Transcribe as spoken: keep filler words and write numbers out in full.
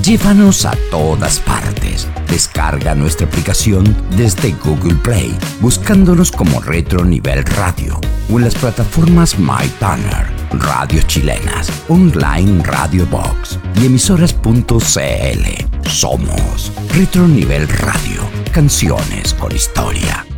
Llévanos a todas partes. Descarga nuestra aplicación desde Google Play, buscándonos como Retro Nivel Radio, o en las plataformas MyTuner, Radio Chilenas, Online Radio Box y emisoras punto c l. Somos Retro Nivel Radio, canciones con historia.